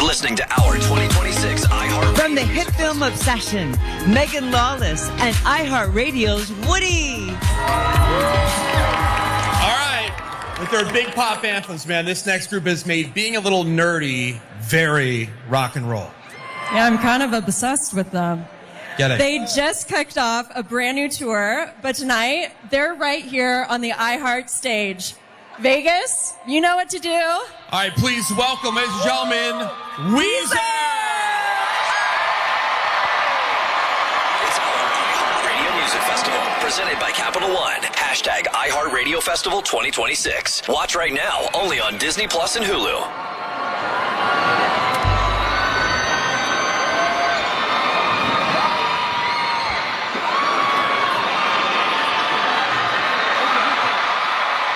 You're listening to our 2026 iHeart. From the hit film Obsession, Megan Lawless and iHeartRadio's Woody. All right. With their big pop anthems, man, this next group has made being a little nerdy very rock and roll. Yeah, I'm kind of obsessed with them. Get it? They just kicked off a brand new tour, but tonight they're right here on the iHeart stage. Vegas, you know what to do. All right, please welcome, ladies and gentlemen, Weezer! It's our iHeartRadio Music Festival, presented by Capital One. #iHeartRadio Festival 2026. Watch right now, only on Disney Plus and Hulu.